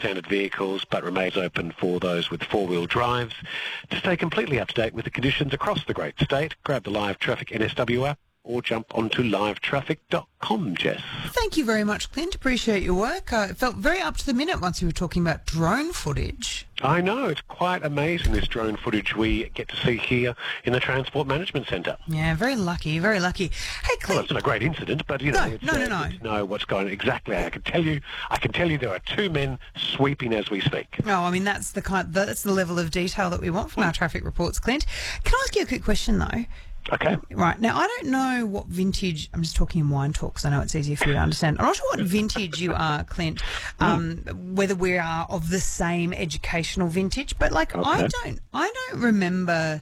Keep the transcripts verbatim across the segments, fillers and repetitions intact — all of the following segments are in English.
standard vehicles but remains open for those with four-wheel drives. To stay completely up to date with the conditions across the great state, grab the Live Traffic N S W app or jump onto live traffic dot com, Jess. Thank you very much, Clint. Appreciate your work. Uh, it felt very up to the minute once you were talking about drone footage. I know, it's quite amazing, this drone footage we get to see here in the Transport Management Centre. Yeah, very lucky, very lucky. Hey, Clint. Well, it's not a great incident, but, you know, No, it's, no, no, uh, no. good to know what's going on exactly. I can tell you, I can tell you there are two men sweeping as we speak. No, I mean, that's the kind, that's the level of detail that we want from our traffic reports, Clint. Can I ask you a quick question, though? Okay. Right. Now, I don't know what vintage, I'm just talking in wine talk because I know it's easier for you to understand. I'm not sure what vintage you are, Clint, um, whether we are of the same educational vintage, but, like, Okay. I don't, I don't remember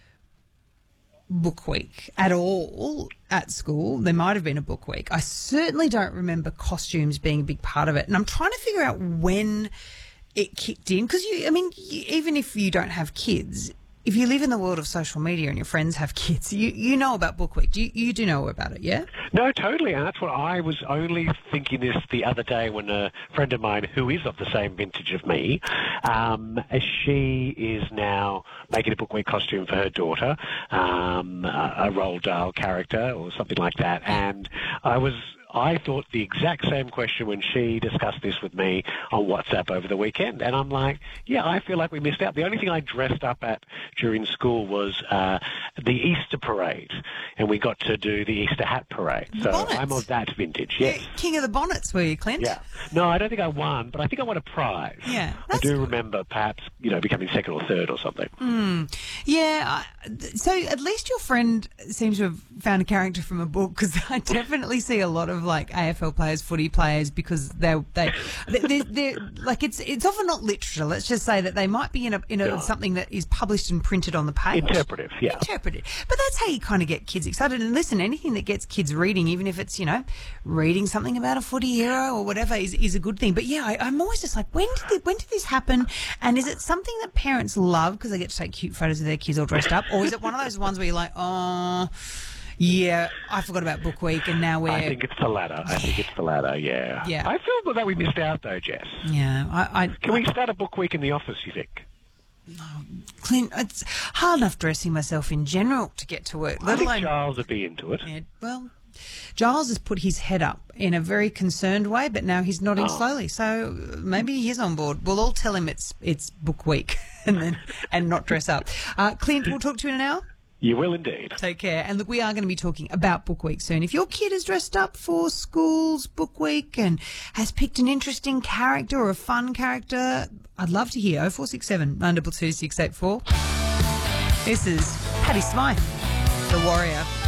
book week at all at school. There might have been a book week. I certainly don't remember costumes being a big part of it. And I'm trying to figure out when it kicked in because, you, I mean, you, even if you don't have kids, if you live in the world of social media and your friends have kids, you, you know about Book Week. You, you do know about it, yeah? No, totally, and that's what I was only thinking this the other day when a friend of mine who is of the same vintage of me, um, she is now making a Book Week costume for her daughter, um, a, a Roald Dahl character or something like that, and I was... I thought the exact same question when she discussed this with me on WhatsApp over the weekend. And I'm like, yeah, I feel like we missed out. The only thing I dressed up at during school was uh, the Easter parade. And we got to do the Easter hat parade. The so bonnets. I'm of that vintage, yes. Yeah, King of the Bonnets, were you, Clint? Yeah. No, I don't think I won, but I think I won a prize. Yeah, I that's do good. remember perhaps, you know, becoming second or third or something. Mm. Yeah, I, th- so at least your friend seems to have found a character from a book because I definitely see a lot of like A F L players, footy players, because they they they they're, like it's it's often not literature. Let's just say that they might be in a in a Yeah. something that is published and printed on the page. Interpretive, yeah. Interpreted. But that's how you kind of get kids excited. And listen, anything that gets kids reading, even if it's, you know, reading something about a footy hero or whatever, is, is a good thing. But yeah, I, I'm always just like, when did it, when did this happen? And is it something that parents love because they get to take cute photos of their kids all dressed up? Or is it one of those ones where you're like, oh, yeah, I forgot about Book Week and now we're... I think it's the latter. I think it's the latter, yeah. Yeah. I feel that we missed out, though, Jess. Yeah, I... I Can we start a book week in the office, you think? Clint, it's hard enough dressing myself in general to get to work, I let think alone... Charles would be into it. Yeah, well, Giles has put his head up in a very concerned way, but now he's nodding Oh. slowly. So maybe he is on board. We'll all tell him it's it's book week and then and not dress up. Uh, Clint, we'll talk to you in an hour. You will indeed. Take care. And look, we are going to be talking about Book Week soon. If your kid is dressed up for school's Book Week and has picked an interesting character or a fun character, I'd love to hear. oh four six seven, nine two two, six eight four. This is Patty Smythe, the Warrior.